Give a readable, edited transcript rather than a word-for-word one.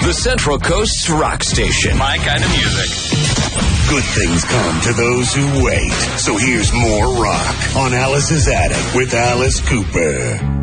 The Central Coast's rock station. My kind of music. Good things come to those who wait. So here's more rock on Alice's Attic with Alice Cooper.